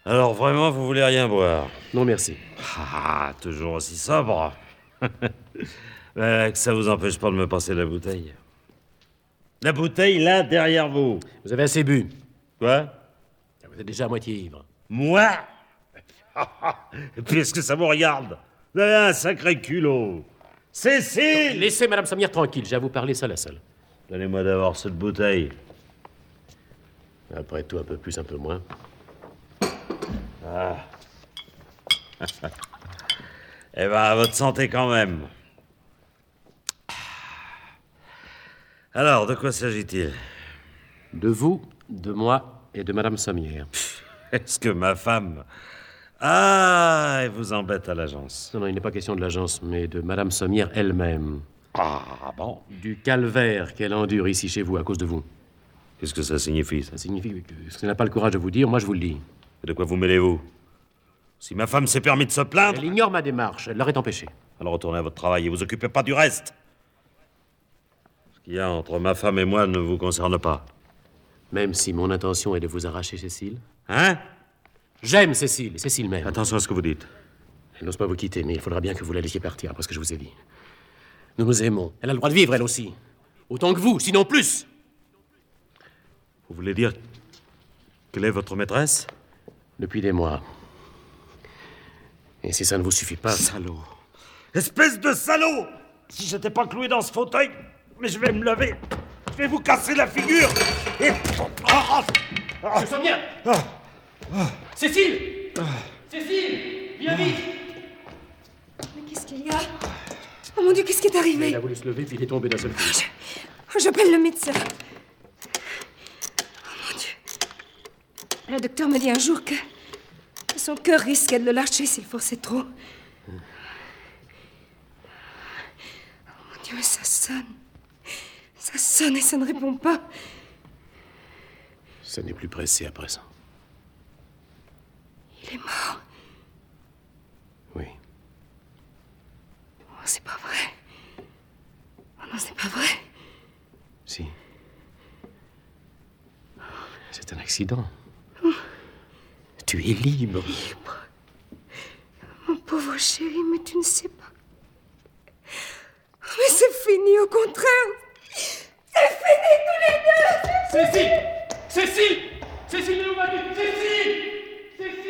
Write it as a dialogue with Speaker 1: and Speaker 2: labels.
Speaker 1: Alors vraiment, vous voulez rien boire?
Speaker 2: Non, merci.
Speaker 1: Ah, toujours aussi sobre. Que ça vous empêche pas de me passer la bouteille. La bouteille, là, derrière vous.
Speaker 2: Vous avez assez bu.
Speaker 1: Quoi?
Speaker 2: Vous êtes déjà à moitié ivre.
Speaker 1: Moi? Et puis est-ce que ça vous regarde? Vous avez un sacré culot. Cécile!
Speaker 2: Laissez Madame Sommière tranquille, j'ai à vous parler seul à seul.
Speaker 1: Donnez-moi d'abord cette bouteille.
Speaker 2: Après tout, un peu plus, un peu moins.
Speaker 1: Ah. Eh ben, à votre santé quand même. Alors, de quoi s'agit-il?
Speaker 2: De vous, de moi et de Madame Sommière.
Speaker 1: Est-ce que ma femme... Ah, elle vous embête à l'agence.
Speaker 2: Non, il n'est pas question de l'agence, mais de Madame Sommière elle-même.
Speaker 1: Ah, bon.
Speaker 2: Du calvaire qu'elle endure ici chez vous à cause de vous.
Speaker 1: Qu'est-ce que ça signifie,
Speaker 2: Ça signifie que ce qu'elle n'a pas le courage de vous dire, moi je vous le dis.
Speaker 1: Et de quoi vous mêlez-vous? Si ma femme s'est permis de se plaindre...
Speaker 2: Elle ignore ma démarche, elle l'aurait empêchée.
Speaker 1: Alors retournez à votre travail et vous occupez pas du reste. Ce qu'il y a entre ma femme et moi ne vous concerne pas.
Speaker 2: Même si mon intention est de vous arracher Cécile.
Speaker 1: Hein?
Speaker 2: J'aime Cécile, Cécile même.
Speaker 1: Attention à ce que vous dites.
Speaker 2: Elle n'ose pas vous quitter, mais il faudra bien que vous la laissiez partir après ce que je vous ai dit. Nous nous aimons. Elle a le droit de vivre, elle aussi. Autant que vous, sinon plus.
Speaker 1: Vous voulez dire quelle est votre maîtresse?
Speaker 2: Depuis des mois. Et si ça ne vous suffit pas...
Speaker 1: Salaud. Espèce de salaud! Si j'étais pas cloué dans ce fauteuil, mais je vais me lever. Je vais vous casser la figure. Et...
Speaker 2: Je sens bien. Cécile! Cécile! Viens vite!
Speaker 3: Mais qu'est-ce qu'il y a? Oh mon Dieu, qu'est-ce qui est arrivé?
Speaker 2: Il a voulu se lever, puis il est tombé d'un seul coup.
Speaker 3: J'appelle le médecin. Oh mon Dieu. Le docteur m'a dit un jour que son cœur risquait de le lâcher s'il forçait trop. Oh mon Dieu, mais ça sonne. Ça sonne et ça ne répond pas.
Speaker 2: Ça n'est plus pressé à présent.
Speaker 3: Il est mort.
Speaker 2: Oui.
Speaker 3: Oh, c'est pas vrai. Oh non, c'est pas vrai.
Speaker 2: Si. C'est un accident. Tu es libre.
Speaker 3: Mon pauvre chéri, mais tu ne sais pas. Mais c'est fini, au contraire. C'est fini tous les deux.
Speaker 2: Cécile! Cécile! Cécile, ne nous va plus! Cécile!